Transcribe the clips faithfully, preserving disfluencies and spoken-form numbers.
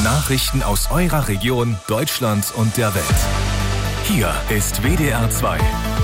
Nachrichten aus eurer Region, Deutschland und der Welt. Hier ist W D R zwei.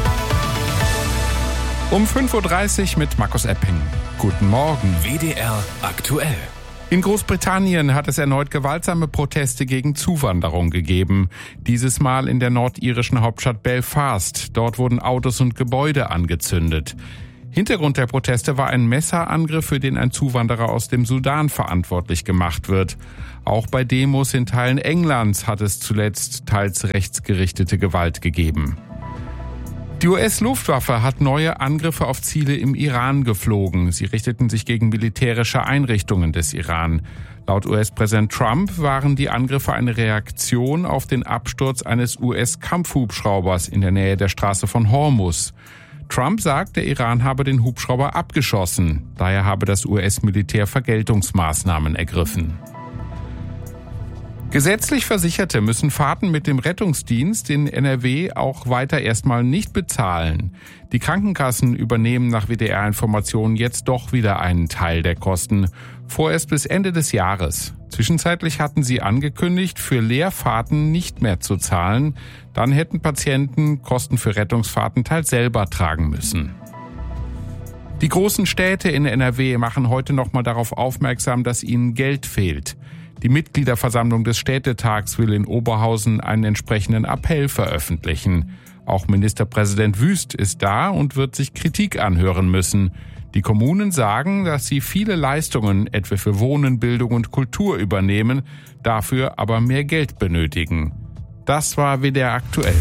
Um fünf Uhr dreißig mit Markus Epping. Guten Morgen. W D R aktuell. In Großbritannien hat es erneut gewaltsame Proteste gegen Zuwanderung gegeben. Dieses Mal in der nordirischen Hauptstadt Belfast. Dort wurden Autos und Gebäude angezündet. Hintergrund der Proteste war ein Messerangriff, für den ein Zuwanderer aus dem Sudan verantwortlich gemacht wird. Auch bei Demos in Teilen Englands hat es zuletzt teils rechtsgerichtete Gewalt gegeben. Die U S-Luftwaffe hat neue Angriffe auf Ziele im Iran geflogen. Sie richteten sich gegen militärische Einrichtungen des Iran. Laut U S-Präsident Trump waren die Angriffe eine Reaktion auf den Absturz eines U S-Kampfhubschraubers in der Nähe der Straße von Hormuz. Trump sagt, der Iran habe den Hubschrauber abgeschossen. Daher habe das U S-Militär Vergeltungsmaßnahmen ergriffen. Gesetzlich Versicherte müssen Fahrten mit dem Rettungsdienst in N R W auch weiter erstmal nicht bezahlen. Die Krankenkassen übernehmen nach W D R-Informationen jetzt doch wieder einen Teil der Kosten, vorerst bis Ende des Jahres. Zwischenzeitlich hatten sie angekündigt, für Leerfahrten nicht mehr zu zahlen. Dann hätten Patienten Kosten für Rettungsfahrten teils selber tragen müssen. Die großen Städte in N R W machen heute nochmal darauf aufmerksam, dass ihnen Geld fehlt. Die Mitgliederversammlung des Städtetags will in Oberhausen einen entsprechenden Appell veröffentlichen. Auch Ministerpräsident Wüst ist da und wird sich Kritik anhören müssen. Die Kommunen sagen, dass sie viele Leistungen, etwa für Wohnen, Bildung und Kultur, übernehmen, dafür aber mehr Geld benötigen. Das war W D R aktuell.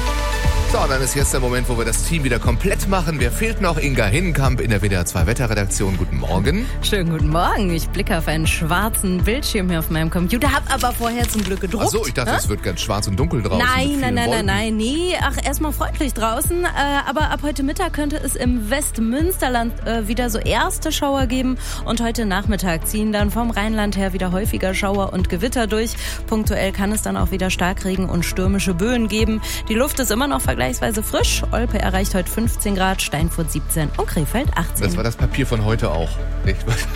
So, dann ist jetzt der Moment, wo wir das Team wieder komplett machen. Wer fehlt noch? Inga Hinnenkamp in der W D R zwei Wetterredaktion. Guten Morgen. Schönen guten Morgen. Ich blicke auf einen schwarzen Bildschirm hier auf meinem Computer, hab aber vorher zum Glück gedruckt. Ach so, ich dachte, Hä? es wird ganz schwarz und dunkel draußen. Nein, nein, nein, Wolken. nein, nein, nee. Ach, erstmal freundlich draußen. Äh, aber ab heute Mittag könnte es im Westmünsterland äh, wieder so erste Schauer geben. Und heute Nachmittag ziehen dann vom Rheinland her wieder häufiger Schauer und Gewitter durch. Punktuell kann es dann auch wieder Starkregen und stürmische Böen geben. Die Luft ist immer noch vergleichsweise frisch. Olpe erreicht heute fünfzehn Grad, Steinfurt siebzehn und Krefeld achtzehn. Das war das Papier von heute auch. Nicht?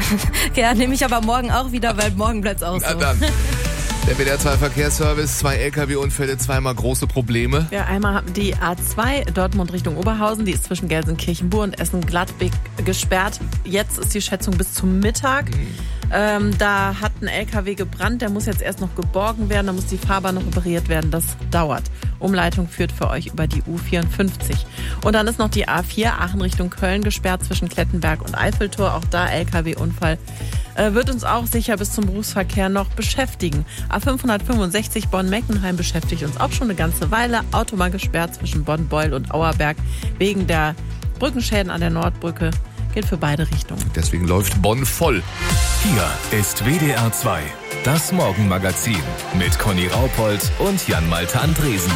Ja, nehme ich aber morgen auch wieder, weil morgen bleibt es auch so. Na dann. Der W D R zwei Verkehrsservice, zwei L K W-Unfälle, zweimal große Probleme. Ja, einmal haben die A zwei Dortmund Richtung Oberhausen, die ist zwischen Gelsenkirchen-Bur und Essen-Gladbeck gesperrt. Jetzt ist die Schätzung bis zum Mittag. Mhm. Ähm, da hat ein L K W gebrannt, der muss jetzt erst noch geborgen werden, da muss die Fahrbahn noch repariert werden, das dauert. Umleitung führt für euch über die U vierundfünfzig. Und dann ist noch die A vier Aachen Richtung Köln gesperrt zwischen Klettenberg und Eiffeltor, auch da L K W-Unfall. Wird uns auch sicher bis zum Berufsverkehr noch beschäftigen. A fünfhundertfünfundsechzig Bonn-Meckenheim beschäftigt uns auch schon eine ganze Weile. Autobahn gesperrt zwischen Bonn-Beul und Auerberg wegen der Brückenschäden an der Nordbrücke. Gilt für beide Richtungen. Deswegen läuft Bonn voll. Hier ist W D R zwei, das Morgenmagazin mit Conny Raupold und Jan-Malte Andresen.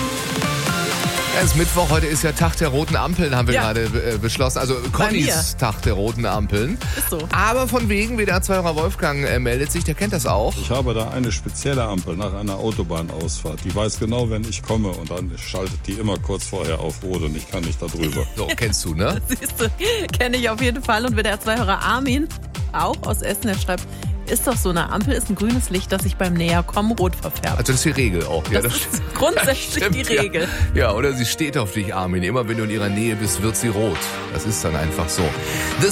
Es ist Mittwoch, heute ist ja Tag der roten Ampeln, haben wir Ja. gerade äh, beschlossen. Also Connys Tag der roten Ampeln. Ist so. Aber von wegen, W D R zwei-Hörer Wolfgang äh, meldet sich, der kennt das auch. Ich habe da eine spezielle Ampel nach einer Autobahnausfahrt. Die weiß genau, wenn ich komme, und dann schaltet die immer kurz vorher auf Rot und ich kann nicht da drüber. So, kennst du, ne? Siehst du, kenne ich auf jeden Fall. Und W D R zwei-Hörer Armin, auch aus Essen, der schreibt, ist doch so, eine Ampel ist ein grünes Licht, das sich beim Näherkommen rot verfärbt. Also das ist die Regel auch. Ja, das, das ist grundsätzlich stimmt, die Regel. Ja. ja, oder sie steht auf dich, Armin. Immer wenn du in ihrer Nähe bist, wird sie rot. Das ist dann einfach so. The